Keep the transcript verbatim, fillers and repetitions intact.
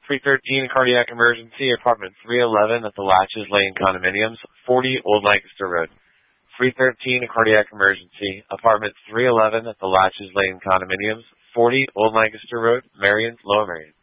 three thirteen, cardiac emergency, apartment three eleven at the Latches Lane Condominiums, forty Old Lancaster Road. three thirteen, cardiac emergency, apartment three eleven at the Latches Lane Condominiums, forty Old Lancaster Road, Marion, Lower Marion.